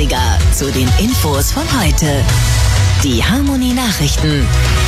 80er zu den Infos von heute. Die Harmony Nachrichten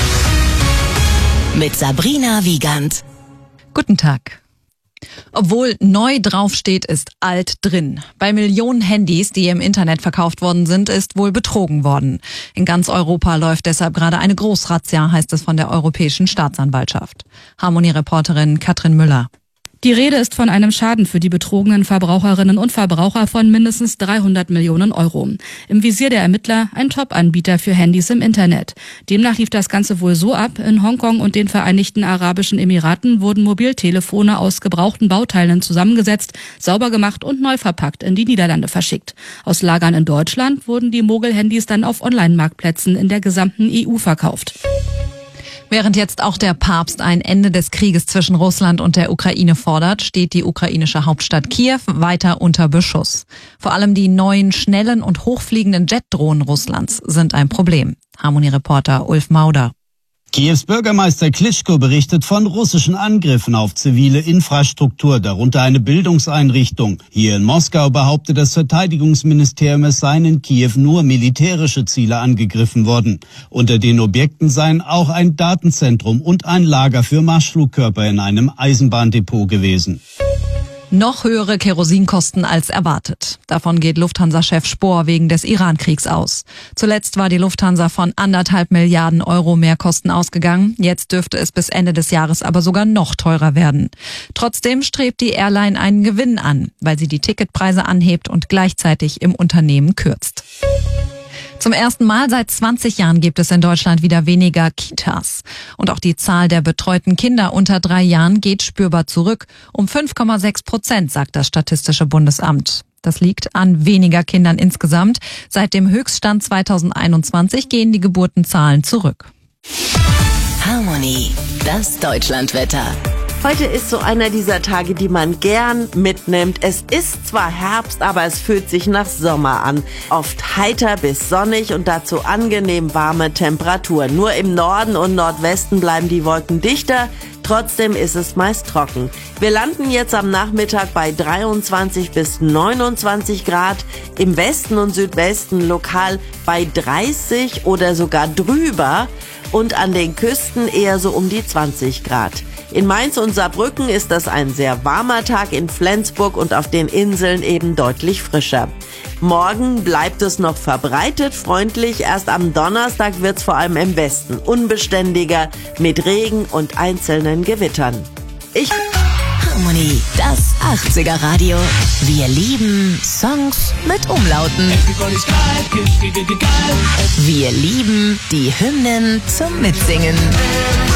mit Sabrina Wiegand. Guten Tag. Obwohl neu draufsteht, ist alt drin. Bei Millionen Handys, die im Internet verkauft worden sind, ist wohl betrogen worden. In ganz Europa läuft deshalb gerade eine Großrazzia, heißt es von der Europäischen Staatsanwaltschaft. Harmony-Reporterin Katrin Müller. Die Rede ist von einem Schaden für die betrogenen Verbraucherinnen und Verbraucher von mindestens 300 Millionen Euro. Im Visier der Ermittler ein Top-Anbieter für Handys im Internet. Demnach lief das Ganze wohl so ab: In Hongkong und den Vereinigten Arabischen Emiraten wurden Mobiltelefone aus gebrauchten Bauteilen zusammengesetzt, sauber gemacht und neu verpackt in die Niederlande verschickt. Aus Lagern in Deutschland wurden die Mogel-Handys dann auf Online-Marktplätzen in der gesamten EU verkauft. Während jetzt auch der Papst ein Ende des Krieges zwischen Russland und der Ukraine fordert, steht die ukrainische Hauptstadt Kiew weiter unter Beschuss. Vor allem die neuen, schnellen und hochfliegenden Jetdrohnen Russlands sind ein Problem. Harmony-Reporter Ulf Mauder. Kiews Bürgermeister Klitschko berichtet von russischen Angriffen auf zivile Infrastruktur, darunter eine Bildungseinrichtung. Hier in Moskau behauptet das Verteidigungsministerium, es seien in Kiew nur militärische Ziele angegriffen worden. Unter den Objekten seien auch ein Datenzentrum und ein Lager für Marschflugkörper in einem Eisenbahndepot gewesen. Noch höhere Kerosinkosten als erwartet. Davon geht Lufthansa-Chef Spohr wegen des Iran-Kriegs aus. Zuletzt war die Lufthansa von 1,5 Milliarden Euro Mehrkosten ausgegangen. Jetzt dürfte es bis Ende des Jahres aber sogar noch teurer werden. Trotzdem strebt die Airline einen Gewinn an, weil sie die Ticketpreise anhebt und gleichzeitig im Unternehmen kürzt. Zum ersten Mal seit 20 Jahren gibt es in Deutschland wieder weniger Kitas. Und auch die Zahl der betreuten Kinder unter 3 Jahren geht spürbar zurück. Um 5,6%, sagt das Statistische Bundesamt. Das liegt an weniger Kindern insgesamt. Seit dem Höchststand 2021 gehen die Geburtenzahlen zurück. Harmony, das Deutschlandwetter. Heute ist so einer dieser Tage, die man gern mitnimmt. Es ist zwar Herbst, aber es fühlt sich nach Sommer an. Oft heiter bis sonnig und dazu angenehm warme Temperaturen. Nur im Norden und Nordwesten bleiben die Wolken dichter. Trotzdem ist es meist trocken. Wir landen jetzt am Nachmittag bei 23 bis 29 Grad. Im Westen und Südwesten lokal bei 30 oder sogar drüber. Und an den Küsten eher so um die 20 Grad. In Mainz und Saarbrücken ist das ein sehr warmer Tag, in Flensburg und auf den Inseln eben deutlich frischer. Morgen bleibt es noch verbreitet freundlich, erst am Donnerstag wird's vor allem im Westen unbeständiger mit Regen und einzelnen Gewittern. Harmony, das 80er Radio. Wir lieben Songs mit Umlauten. Wir lieben die Hymnen zum Mitsingen.